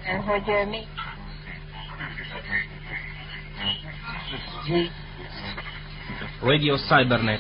hogy mi... Radio Cybernet.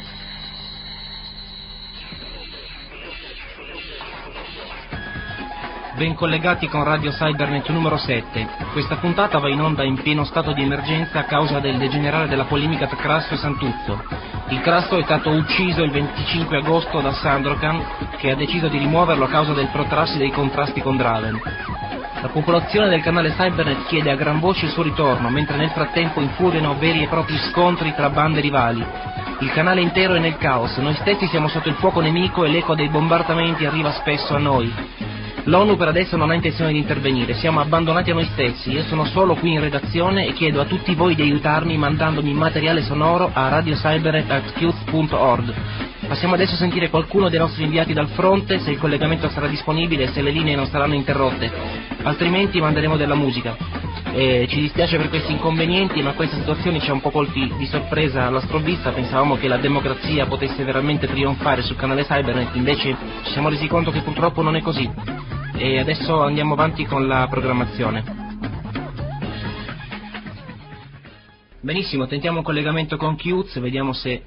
Ben collegati con Radio Cybernet numero 7. Questa puntata va in onda in pieno stato di emergenza a causa del degenerare della polemica tra Crasso e Santuzzo. Il Crasso è stato ucciso il 25 agosto da Sandokan, che ha deciso di rimuoverlo a causa del protrarsi dei contrasti con Draven. La popolazione del canale Cybernet chiede a gran voce il suo ritorno, mentre nel frattempo infuriano veri e propri scontri tra bande rivali. Il canale intero è nel caos, noi stessi siamo sotto il fuoco nemico e l'eco dei bombardamenti arriva spesso a noi. L'ONU per adesso non ha intenzione di intervenire, siamo abbandonati a noi stessi, io sono solo qui in redazione e chiedo a tutti voi di aiutarmi mandandomi materiale sonoro a radiocybernet@qz.org. Passiamo adesso a sentire qualcuno dei nostri inviati dal fronte, se il collegamento sarà disponibile e se le linee non saranno interrotte, altrimenti manderemo della musica. Ci dispiace per questi inconvenienti, ma questa situazione ci ha un po' colti di sorpresa alla sprovvista, pensavamo che la democrazia potesse veramente trionfare sul canale Cybernet, invece ci siamo resi conto che purtroppo non è così. E adesso andiamo avanti con la programmazione. Benissimo, tentiamo un collegamento con Qz, vediamo se...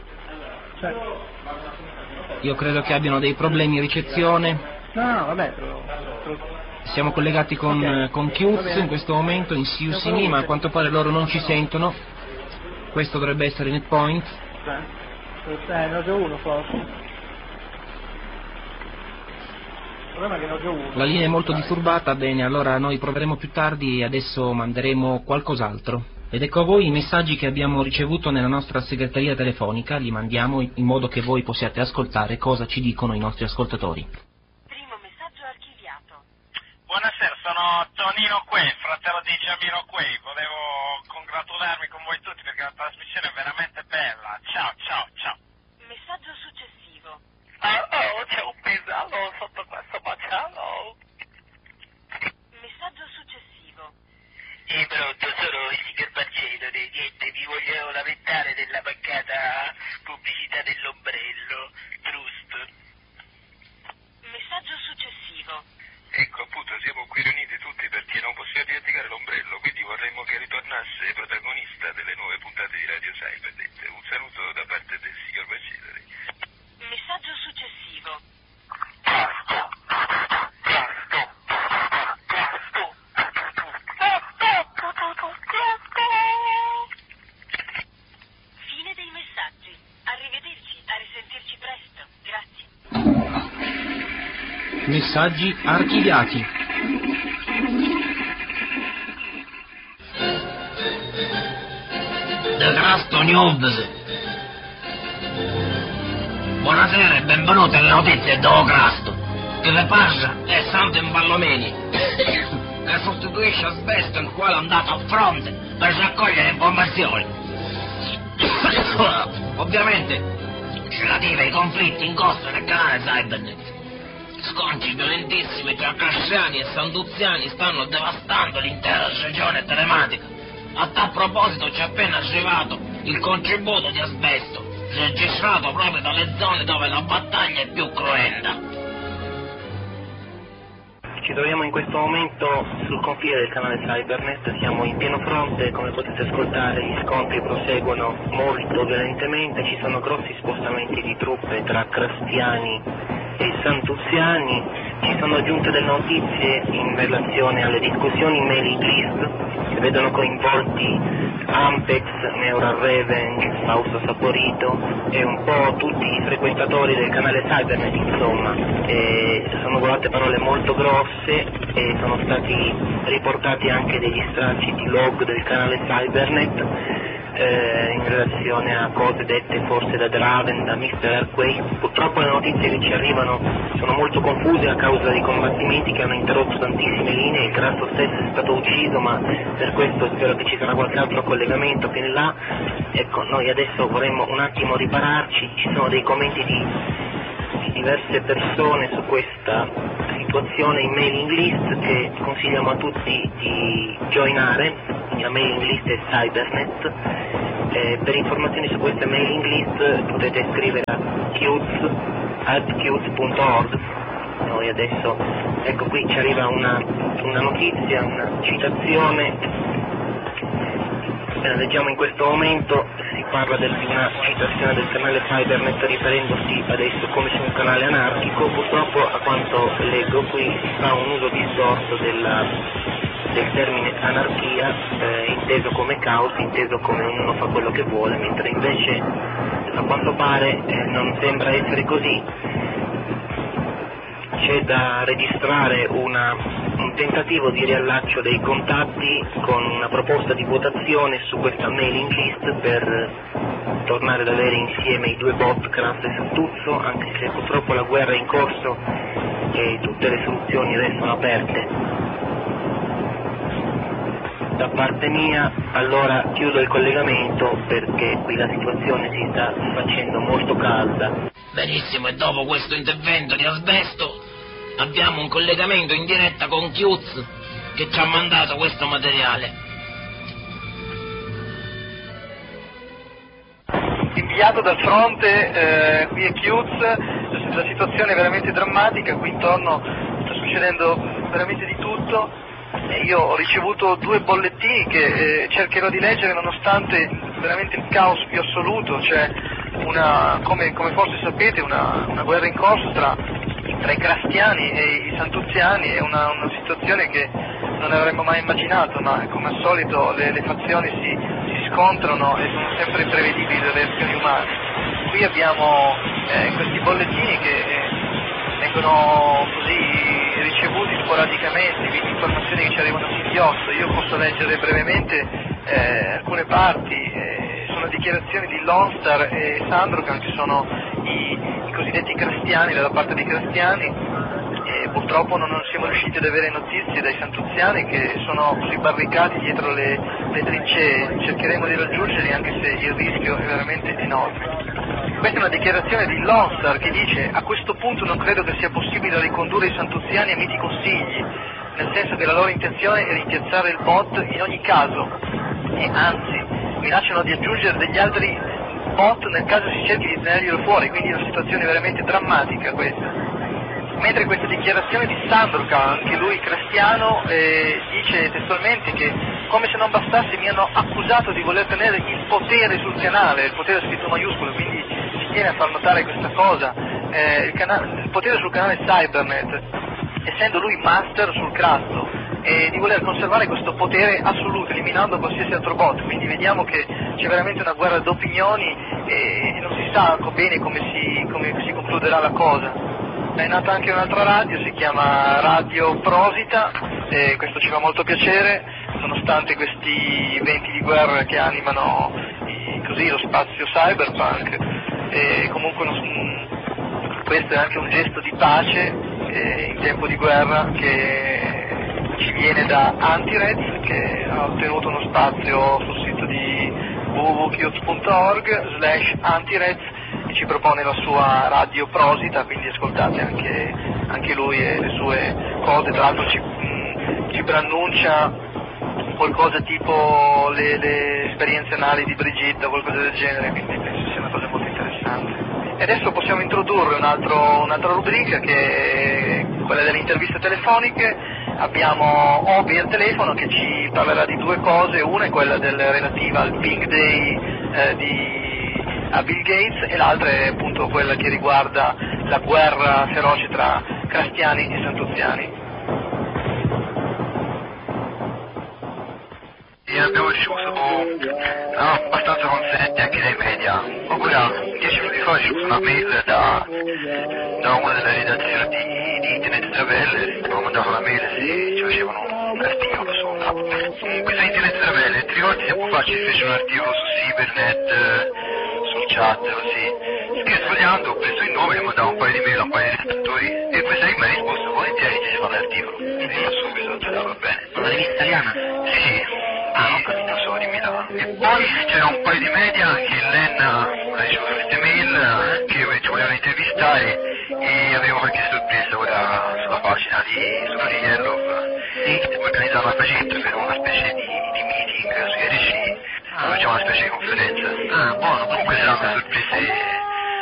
Io credo che abbiano dei problemi in ricezione. No, vabbè, Siamo collegati con Qz in questo momento, in CUCMI, ma a quanto pare loro non ci sentono. Questo dovrebbe essere NetPoint. Nodo 1 forse. Il problema è che Nodo 1. La linea è molto disturbata, bene, allora noi proveremo più tardi e adesso manderemo qualcos'altro. Ed ecco a voi i messaggi che abbiamo ricevuto nella nostra segreteria telefonica, li mandiamo in modo che voi possiate ascoltare cosa ci dicono i nostri ascoltatori. Primo messaggio archiviato. Buonasera, sono Tonino Quay, fratello di Giamiro Quay. Volevo congratularmi con voi tutti perché la trasmissione è veramente bella. Ciao, ciao, ciao. Messaggio successivo. C'è un pisello sotto questo macello. Messaggio successivo. Pronto, sono il signor Barcelo, niente, mi voglio lamentare della mancata pubblicità dell'ombrello, Trust. Messaggio successivo. Ecco, appunto, siamo qui riuniti tutti perché non possiamo dimenticare l'ombrello, quindi vorremmo che ritornasse protagonista delle nuove puntate di Radio Cybernet. Un saluto da parte del signor Barcelo. Messaggio successivo. Fine dei messaggi. Arrivederci, a risentirci presto. Grazie. Messaggi archiviati. The Crasto News. Buonasera e benvenuti alle notizie dello Crasto. Che le passa è Santo Impallomeni che sostituisce Asbesto, il quale è andato a fronte per raccogliere informazioni ovviamente relative ai conflitti in corso nel canale Cybernet. Scontri violentissimi tra crassiani e sanduziani stanno devastando l'intera regione telematica. A tal proposito ci è appena arrivato il contributo di Asbesto, registrato proprio dalle zone dove la battaglia è più cruenta. Ci troviamo in questo momento sul confine del canale Cybernet, siamo in pieno fronte, come potete ascoltare gli scontri proseguono molto violentemente, ci sono grossi spostamenti di truppe tra crastiani e santuziani, ci sono aggiunte delle notizie in relazione alle discussioni in mailing list che vedono coinvolti Ampex, Neura Raven, Fausto Saporito e un po' tutti i frequentatori del canale Cybernet, insomma. Sono volate parole molto grosse e sono stati riportati anche degli stralci di log del canale Cybernet in relazione a cose dette forse da Draven, da Mr. Earthquake. Purtroppo le notizie che ci arrivano sono molto confuse a causa dei combattimenti che hanno interrotto tantissime linee, il Crasso stesso è stato ucciso, ma per questo spero che ci sarà qualche altro collegamento più in là. Ecco, noi adesso vorremmo un attimo ripararci, ci sono dei commenti di diverse persone su questa situazione in mailing list che consigliamo a tutti di joinare. La mailing list è Cybernet. Per informazioni su questa mailing list potete scrivere a qz@qz.org noi adesso, ecco qui ci arriva una notizia, una citazione, leggiamo in questo momento, si parla di una citazione del canale Cybernet riferendosi adesso come se un canale anarchico. Purtroppo, a quanto leggo qui, si fa un uso distorto del termine anarchia, inteso come caos, inteso come ognuno fa quello che vuole, mentre invece a quanto pare non sembra essere così. C'è da registrare un tentativo di riallaccio dei contatti con una proposta di votazione su questa mailing list per tornare ad avere insieme i due bot Crasso e Santuzzo, anche se purtroppo la guerra è in corso e tutte le soluzioni restano aperte. Da parte mia allora chiudo il collegamento perché qui la situazione si sta facendo molto calda. Benissimo, e dopo questo intervento di asbesto abbiamo un collegamento in diretta con Chiuz che ci ha mandato questo materiale. Inviato dal fronte, qui è Chiuz, la situazione è veramente drammatica, qui intorno sta succedendo veramente di tutto. Io ho ricevuto 2 bollettini che cercherò di leggere nonostante veramente il caos più assoluto. C'è come forse sapete, una guerra in corso tra i crastiani e i santuzziani, è una situazione che non avremmo mai immaginato, ma come al solito le fazioni si scontrano e sono sempre imprevedibili le reazioni umane. Qui abbiamo questi bollettini che vengono così ricevuti sporadicamente, quindi informazioni che ci arrivano a singhiozzo. Io posso leggere brevemente alcune parti, sono dichiarazioni di Lonstar e Sandrokan, che sono i cosiddetti cristiani, dalla parte dei cristiani. Purtroppo non siamo riusciti ad avere notizie dai santuzziani, che sono così barricati dietro le trincee. Cercheremo di raggiungerli anche se il rischio è veramente enorme. Questa è una dichiarazione di Lonstar che dice: a questo punto non credo che sia possibile ricondurre i santuzziani a miti consigli, nel senso che la loro intenzione è rimpiazzare il bot in ogni caso, e anzi minacciano di aggiungere degli altri bot nel caso si cerchi di tenerglielo fuori, quindi è una situazione veramente drammatica questa. Mentre questa dichiarazione di Sandrokan, anche lui cristiano, dice testualmente che come se non bastasse mi hanno accusato di voler tenere il potere sul canale, il potere scritto maiuscolo, quindi si tiene a far notare questa cosa, il potere sul canale Cybernet, essendo lui master sul Crasso, e di voler conservare questo potere assoluto, eliminando qualsiasi altro bot. Quindi vediamo che c'è veramente una guerra d'opinioni e non si sa bene come si concluderà la cosa. È nata anche un'altra radio, si chiama Radio Prosita, e questo ci fa molto piacere, nonostante questi venti di guerra che animano così lo spazio cyberpunk. E comunque questo è anche un gesto di pace in tempo di guerra che ci viene da Antirez, che ha ottenuto uno spazio sul sito di www.chiuz.org/Antirez e ci propone la sua Radio Prosita, quindi ascoltate anche lui e le sue cose. Tra l'altro ci preannuncia qualcosa tipo le esperienze anali di Brigitte o qualcosa del genere, quindi penso sia una cosa molto interessante. E adesso possiamo introdurre un'altra rubrica, che è quella delle interviste telefoniche. Abbiamo Obi al telefono che ci parlerà di 2 cose, una è quella relativa al Pink Day a Bill Gates, e l'altra è appunto quella che riguarda la guerra feroce tra cristiani e santuzziani. Abbiamo ricevuto abbastanza consenti anche dai media. Ora, 10 minuti fa ho ricevuto una mail da una delle redazioni di Internet Traveller. Avevo mandato la mail se ci facevano un articolo sopra. Questa Internet Traveller, ti ricordi tempo fa ci fece un articolo su Cybernet, sul chat, così. Che sfogliando ho preso il nome e mandato un paio di mail a un paio di redattori, e questa mi ha risposto volentieri che si fa l'articolo. E io subito, va bene. Una rivista italiana? Sì. Non so, di Milano. E poi c'era un paio di media che l'ENA ha ricevuto queste mail che ci volevano intervistare, e avevo qualche sorpresa ora sulla pagina di Yellow. Stiamo organizzando una facetta per una specie di meeting su IRC, dove facciamo una specie di conferenza. Buono. Comunque saranno sorprese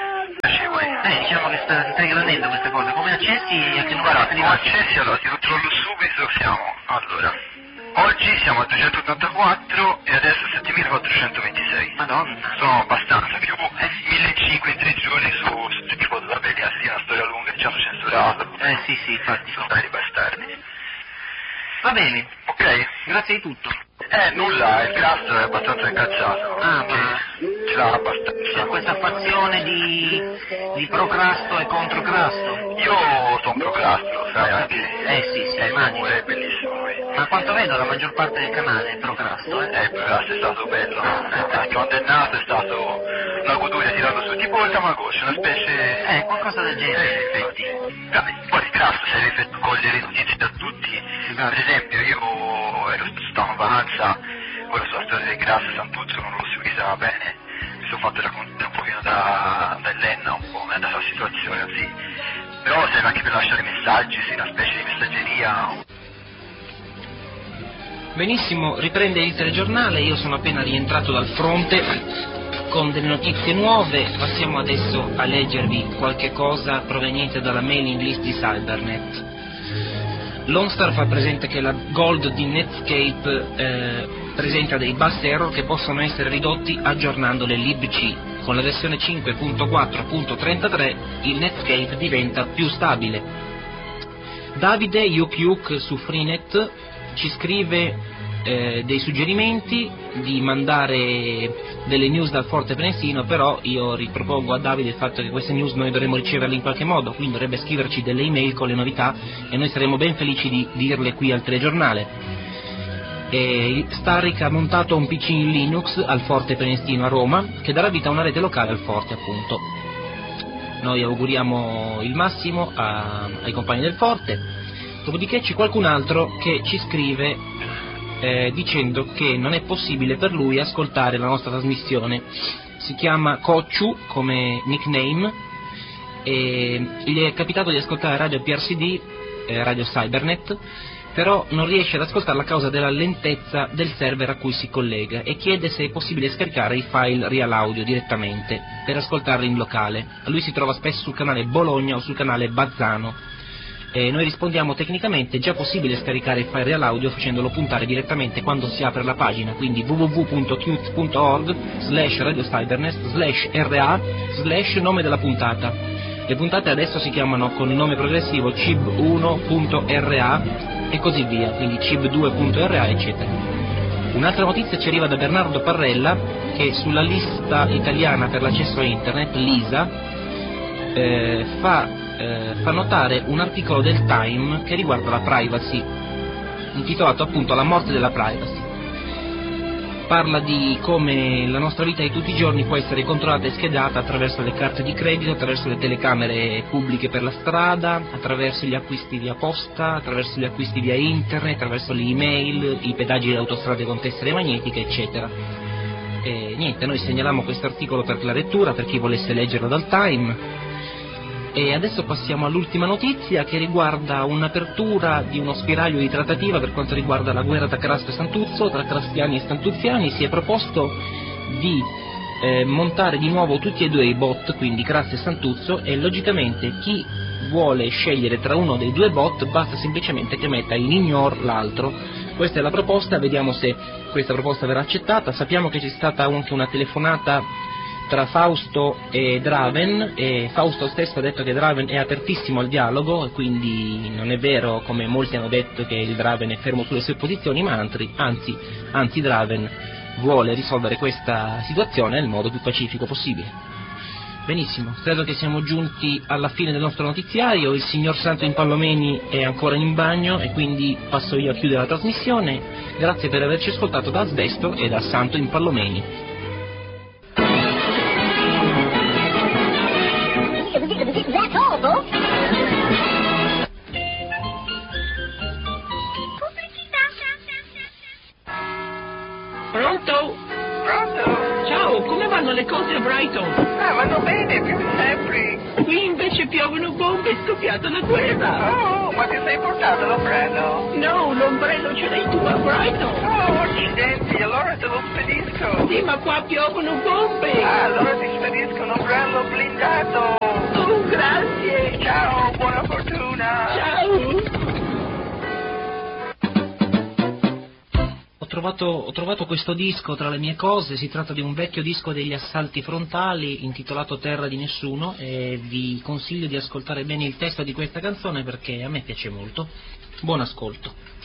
piacevoli. Diciamo che stai gradendo questa cosa. Come accessi e a che numero Guarda, sei come arrivato? accessi, allora ti controllo subito, allora, oggi siamo a 284 e adesso 7426. Madonna. Sono abbastanza, più 1500 in 3 giorni su tipo la bella sì, una storia lunga, ci hanno censurato. Sì, infatti. Sono stati bastardi. Va bene, Ok? grazie di tutto. Nulla, il cast è abbastanza incazzato. Ma Ce l'ha abbastanza. c'è questa fazione di procrasto e controcrasto. Io sono procrastro, sai, anche. Sì, immagino. È bellissimo lui. Ma a quanto vedo la maggior parte del canale è procrasto, Il procrasto è stato bello. Quando è nato è stato una goduria tirato su, tipo il Tamagotchi, una specie. Qualcosa del genere, in effetti. Dai, poi il cast serve per cogliere notizie da tutti. Esatto. Per esempio io stavo in vacanza, ora sulla storia del Grasso e Santuzzo non l'ho seguita bene, mi sono fatto raccontare un pochino da Elena, un po' dalla situazione così, però serve anche per lasciare messaggi, sì, una specie di messaggeria. Benissimo, riprende il telegiornale, io sono appena rientrato dal fronte con delle notizie nuove, passiamo adesso a leggervi qualche cosa proveniente dalla mailing list di Cybernet. L'OnStar fa presente che la Gold di Netscape presenta dei bus error che possono essere ridotti aggiornando le libc. Con la versione 5.4.33 il Netscape diventa più stabile. Davide Yuk su Freenet ci scrive dei suggerimenti di mandare delle news dal Forte Prenestino, però io ripropongo a Davide il fatto che queste news noi dovremmo riceverle in qualche modo, quindi dovrebbe scriverci delle email con le novità e noi saremo ben felici di dirle qui al telegiornale. Starrick ha montato un PC in Linux al Forte Prenestino a Roma che darà vita a una rete locale al Forte, appunto. Noi auguriamo il massimo ai compagni del Forte. Dopodiché c'è qualcun altro che ci scrive dicendo che non è possibile per lui ascoltare la nostra trasmissione. Si chiama Cocciu come nickname e gli è capitato di ascoltare Radio PRCD, Radio Cybernet, però non riesce ad ascoltarla a causa della lentezza del server a cui si collega e chiede se è possibile scaricare i file Real Audio direttamente per ascoltarli in locale. Lui si trova spesso sul canale Bologna o sul canale Bazzano. E noi rispondiamo tecnicamente: è già possibile scaricare il file Real Audio facendolo puntare direttamente quando si apre la pagina, quindi www.qt.org/radiocybernet/ra/nome della puntata. Le puntate adesso si chiamano con il nome progressivo cib1.ra e così via, quindi cib2.ra eccetera. Un'altra notizia ci arriva da Bernardo Parrella che sulla lista italiana per l'accesso a internet, LISA, fa notare un articolo del Time che riguarda la privacy, intitolato appunto La morte della privacy. Parla di come la nostra vita di tutti i giorni può essere controllata e schedata attraverso le carte di credito, attraverso le telecamere pubbliche per la strada, attraverso gli acquisti via posta, attraverso gli acquisti via internet, attraverso le email, i pedaggi delle autostrade con tessere magnetiche, eccetera. E niente, noi segnaliamo questo articolo per la lettura, per chi volesse leggerlo dal Time. E adesso passiamo all'ultima notizia che riguarda un'apertura di uno spiraglio di trattativa per quanto riguarda la guerra tra Crasto e Santuzzo, tra crastiani e stantuziani. Si è proposto di montare di nuovo tutti e due i bot, quindi Crasto e Santuzzo, e logicamente chi vuole scegliere tra uno dei due bot basta semplicemente che metta in ignore l'altro. Questa è la proposta, vediamo se questa proposta verrà accettata. Sappiamo che c'è stata anche una telefonata tra Fausto e Draven, e Fausto stesso ha detto che Draven è apertissimo al dialogo, e quindi non è vero come molti hanno detto che il Draven è fermo sulle sue posizioni, ma anzi Draven vuole risolvere questa situazione nel modo più pacifico possibile. Benissimo, credo che siamo giunti alla fine del nostro notiziario. Il signor Santo Impallomeni è ancora in bagno e quindi passo io a chiudere la trasmissione. Grazie per averci ascoltato da Asbesto e da Santo Impallomeni. That's all, folks. Pronto? Ciao, come vanno le cose a Brighton. Vanno bene, più di sempre. Qui invece piovono bombe, è scoppiata la guerra. Oh, ma ti sei portato l'ombrello? No, l'ombrello ce l'hai tu a Brighton. Oh, accidenti, allora te lo spedisco. Sì, ma qua piovono bombe. Allora ti spedisco un ombrello blindato. Oh, grazie. Ciao, buona fortuna. Ciao. Ho trovato questo disco tra le mie cose, si tratta di un vecchio disco degli Assalti Frontali intitolato Terra di Nessuno e vi consiglio di ascoltare bene il testo di questa canzone perché a me piace molto. Buon ascolto.